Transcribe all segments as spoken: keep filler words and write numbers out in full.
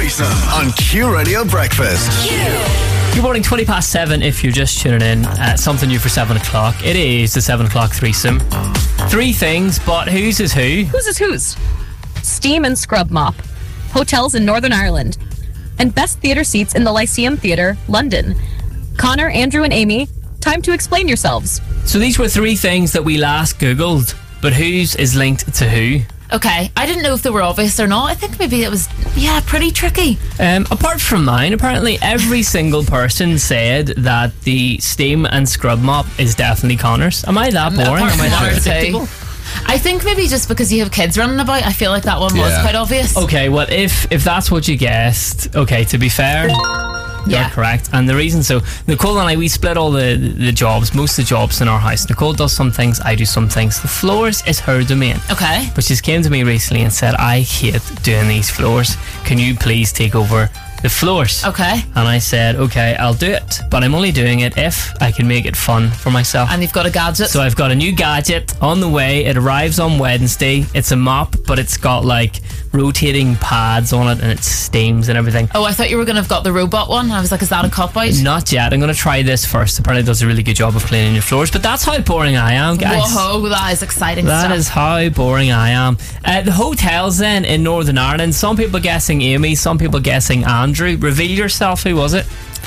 Jason on Q Radio Breakfast. Good morning, twenty past seven if you're just tuning in. Uh, something new for seven o'clock. It is the seven o'clock threesome. Three things, but whose is who? Whose is whose? Steam and Scrub Mop. Hotels in Northern Ireland. And best theatre seats in the Lyceum Theatre, London. Connor, Andrew and Amy, time to explain yourselves. So these were three things that we last Googled, but whose is linked to who? Okay, I didn't know if they were obvious or not. I think maybe it was, yeah, pretty tricky. Um, apart from mine, apparently every single person said that the Steam and Scrub Mop is definitely Connor's. Am I that boring? Apart Am I from that ours too. predictable? I think maybe just because you have kids running about, I feel like that one was Yeah. quite obvious. Okay, well, if if that's what you guessed, okay, to be fair, you're Yeah. correct. And the reason so, Nicole and I, we split all the, the jobs, most of the jobs in our house. Nicole does some things, I do some things. The floors is her domain. Okay. But she came to me recently and said, I hate doing these floors. Can you please take over the floors? Okay. And I said, okay, I'll do it. But I'm only doing it if I can make it fun for myself. And you've got a gadget. So I've got a new gadget on the way. It arrives on Wednesday. It's a mop, but it's got like rotating pads on it and it steams and everything. Oh, I thought you were going to have got the robot one. I was like, is that a cop-out? Not yet. I'm going to try this first. Apparently it does a really good job of cleaning your floors. But that's how boring I am, guys. Whoa, that is exciting That stuff. is how boring I am. Uh, the hotels then in Northern Ireland. Some people guessing Amy, some people guessing Andrew. Reveal yourself. Who was it?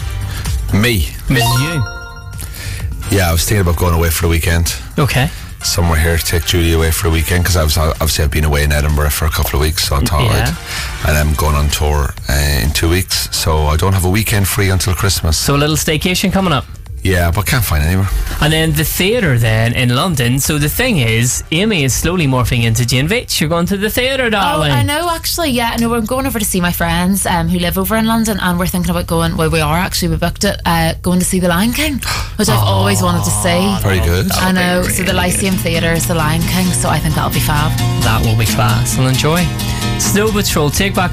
Me. It was you. Yeah, I was thinking about going away for the weekend. Okay. Somewhere here to take Julie away for the weekend because I was obviously I've been away in Edinburgh for a couple of weeks, so I thought Yeah. I'd, and I'm going on tour uh, in two weeks, so I don't have a weekend free until Christmas. So a little staycation coming up. Yeah, but can't find anywhere. And then the theatre then in London. So the thing is, Amy is slowly morphing into Jane Veitch. You're going to the theatre, Oh, darling. I know, actually, yeah. No, we're going over to see my friends um, who live over in London, and we're thinking about going, well, we are actually, we booked it, uh, going to see The Lion King, which I've always wanted to see. Very good. I know, so the Lyceum Theatre is The Lion King, so I think that'll be fab. That will be class. I'll enjoy. Snow Patrol, Take Back